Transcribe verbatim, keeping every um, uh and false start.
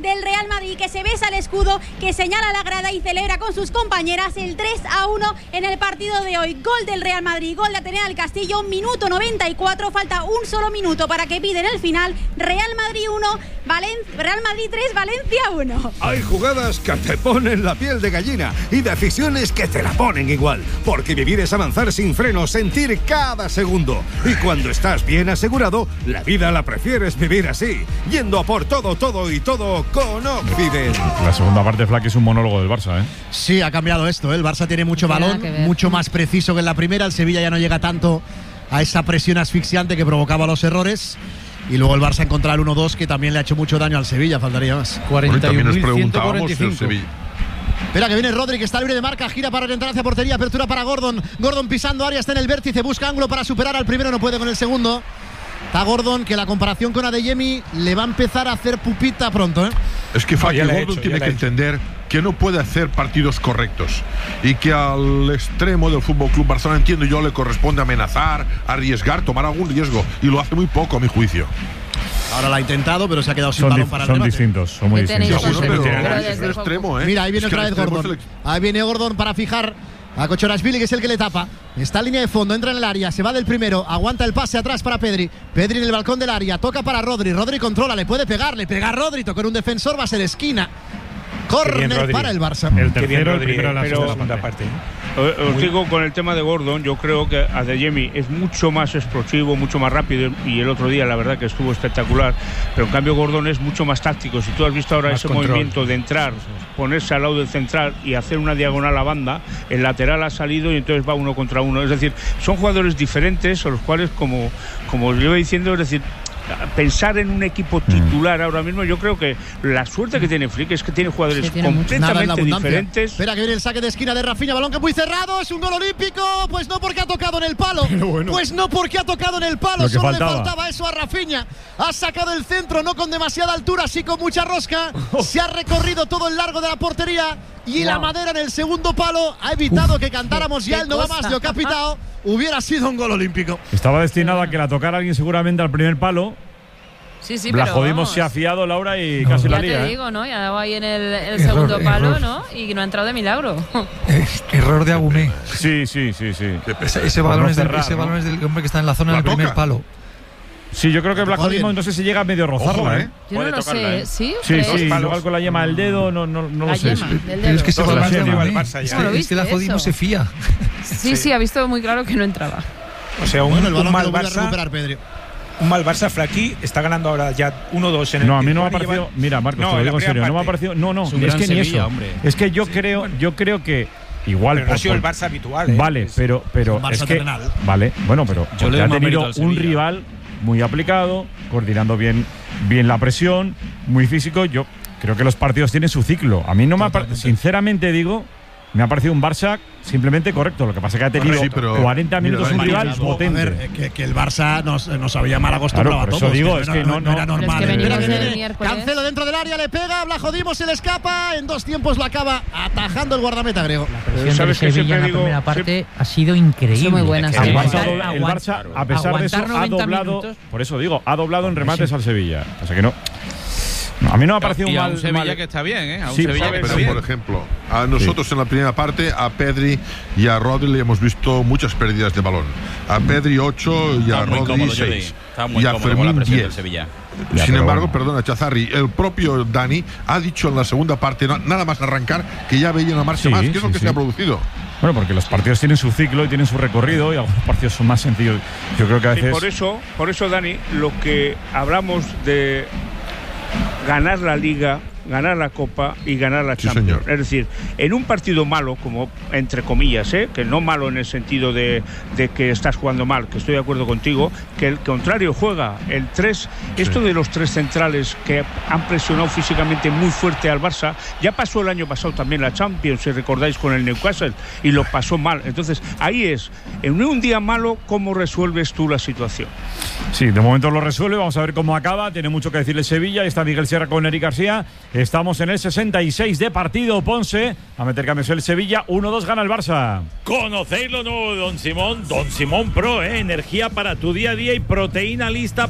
del Real Madrid, que se besa el escudo, que señala la grada y celebra con sus compañeras el tres a uno en el partido de hoy. Gol del Real Madrid, gol de Atenea del Castillo, minuto noventa y cuatro, falta un solo minuto para que piden el final. Real Madrid uno, Valen- Real Madrid tres, Valencia uno. Hay jugadas que te ponen la piel de gallina y decisiones que te la ponen igual, porque vivir es avanzar sin freno, sentir cada segundo. Y cuando estás bien asegurado, la vida la prefieres vivir así, yendo a por todo, todo y todo con Occident. La segunda parte, Flaky, es un monólogo del Barça, ¿eh? Sí, ha cambiado esto, ¿eh? El Barça tiene mucho balón, mucho más preciso que en la primera. El Sevilla ya no llega tanto a esa presión asfixiante que provocaba los errores. Y luego el Barça encontró el uno dos, que también le ha hecho mucho daño al Sevilla, faltaría más. cuarenta y uno mil ciento cuarenta y cinco. Espera, que viene Rodri, que está libre de marca, gira para orientar hacia portería, apertura para Gordon. Gordon pisando área, está en el vértice, busca ángulo para superar al primero, no puede con el segundo. Está Gordon, que la comparación con Adeyemi le va a empezar a hacer pupita pronto, ¿eh? Es que Faki, No, Gordon hecho, tiene que entender que no puede hacer partidos correctos y que al extremo del Fútbol Club Barcelona, entiendo yo, le corresponde amenazar, arriesgar, tomar algún riesgo, y lo hace muy poco a mi juicio. Ahora la ha intentado, pero se ha quedado sin Son, balón dif- para el son remate. distintos, son muy ¿Qué tenéis distintos. Ya, bueno, pero Pero es desde el extremo, ¿eh? Mira, ahí viene Es que otra el vez extremo Gordon. es el- Ahí viene Gordon para fijar a Kochorashvili, que es el que le tapa. Está en línea de fondo, entra en el área, se va del primero, aguanta el pase atrás para Pedri. Pedri en el balcón del área, toca para Rodri. Rodri controla, le puede pegar, le pega a Rodri, toca en un defensor, va a ser esquina. Córner para el Barça. El Qué bien, tercero, el Rodri, primero en la pero segunda parte. Os digo, con el tema de Gordon, yo creo que Adeyemi es mucho más explosivo, mucho más rápido, y el otro día la verdad que estuvo espectacular, pero en cambio Gordon es mucho más táctico. Si tú has visto ahora Más ese control. movimiento de entrar, ponerse al lado del central y hacer una diagonal a banda, el lateral ha salido y entonces va uno contra uno. Es decir, son jugadores diferentes, a los cuales, como, como os iba diciendo, es decir, pensar en un equipo titular ahora mismo, yo creo que la suerte que tiene Flick es que tiene jugadores Sí, tiene mucho. Nada en la completamente abundancia. diferentes. Espera que viene el saque de esquina de Rafinha, balón que muy cerrado, es un gol olímpico. Pues no, porque ha tocado en el palo. bueno. Pues no, porque ha tocado en el palo. Lo que Solo faltaba. le faltaba eso a Rafinha. Ha sacado el centro, no con demasiada altura, sí con mucha rosca. Se ha recorrido todo el largo de la portería y la madera en el segundo palo ha evitado que cantáramos ya qué el no va cosa. más, lo que ha pitado. Hubiera sido un gol olímpico. Estaba destinado a que la tocara alguien seguramente al primer palo. Sí, sí, la pero jodimos, vamos, se ha fiado Laura y casi la ya lía. te ¿eh? digo, ¿no? Ya ha dado ahí en el, el Error, segundo palo, error. ¿no? Y no ha entrado de milagro. Es error de Agumé. Sí, sí, sí, sí. Ese, ese Por balón no es del, cerrar, ese ¿no? balón es del hombre que está en la zona La del primer toca. palo. Sí, yo creo que Blajo bien. no sé si llega a medio rozarla, Ojo, ¿eh? ¿eh? Yo Puede no lo tocarla, sé, ¿eh? ¿sí? Sí, ¿Crees? sí, igual con la yema del dedo, no, no, no La lo sé. yema del Pero dedo. es que ese Dos balón la es de tiene. Agumé. Igual Barça ya. Es ¿Cómo lo que, es que la viste jodimos eso? se fía. Sí, sí, ha visto muy claro que no entraba. O sea, un, Bueno, el un balón que mal lo vuelve a Barça, recuperar Pedri. un mal Barça Flaky está ganando ahora ya uno dos en el No, a mí no me ha tiempo y parecido. llevan- Mira, Marcos, No, te lo en la digo en serio. primera No me ha parte. parecido. No, no, Es un es gran que ni Sevilla, eso. hombre. Es que yo Sí, creo, bueno. yo creo que igual. Pero no ha por- sido el por- Barça habitual, ¿eh? Vale, Es- pero, pero un Barça es que. terrenal. Vale, bueno, pero Yo le porque doy ha más tenido mérito al un Sevilla. rival muy aplicado, coordinando bien, bien la presión, muy físico. Yo creo que los partidos tienen su ciclo. A mí no me ha parecido, sinceramente digo, me ha parecido un Barça simplemente correcto. Lo que pasa es que ha tenido sí, pero cuarenta minutos mira, un rival Dani, potente. A ver, eh, que, que el Barça nos, nos había mal acostumbrado Claro, por a eso todos. digo, es que no- no- era normal. Es que Espera, venimos que del viene miércoles. Cancelo dentro del área, le pega, Blajodimos, se le escapa. En dos tiempos lo acaba atajando el guardameta griego. Pero sabes que siempre digo, parte ha sido increíble. Sí, muy buena, sí. El Sí. Barça, Aguantar- el Barça, a pesar de eso, aguantar ha noventa doblado. minutos. Por eso digo, ha doblado en remates al Sevilla. O sea que no. no, a mí no me ha parecido y un a mal. un Sevilla mal- que está bien, ¿eh? A un Sí, Sevilla que pero está Pero, bien. por ejemplo, a nosotros en la primera parte, a Pedri y a Rodri le hemos visto muchas pérdidas de balón. A Pedri ocho y a Está muy Rodri cómodo, Jordi. seis. Está muy Y a cómodo con la Fermín presión del diez. Sevilla. Ya, Sin pero embargo, bueno. perdona, Chazarri, el propio Dani ha dicho en la segunda parte, no- nada más arrancar, que ya veía una marcha Sí, más. ¿Qué es lo sí, que sí. se ha producido? Bueno, porque los partidos tienen su ciclo y tienen su recorrido y algunos partidos son más sencillos. Yo creo que a Y veces. por eso, por eso, Dani, lo que hablamos de ganar la Liga, ganar la Copa y ganar la Sí, Champions. señor. Es decir, en un partido malo, como entre comillas, ¿eh? que no malo en el sentido de, de que estás jugando mal, que estoy de acuerdo contigo, que el contrario juega el tres. Esto de los tres centrales que han presionado físicamente muy fuerte al Barça, ya pasó el año pasado también la Champions, si recordáis, con el Newcastle, y lo pasó mal. Entonces, ahí es, en un día malo, ¿cómo resuelves tú la situación? Sí, de momento lo resuelve. Vamos a ver cómo acaba. Tiene mucho que decirle Sevilla. Está Miguel Sierra con Eric García. Estamos en el sesenta y seis de partido. Ponce a meter cambios el Sevilla. uno dos gana el Barça. Conocéis lo nuevo de Don Simón. Don Simón Pro, ¿eh? Energía para tu día a día y proteína lista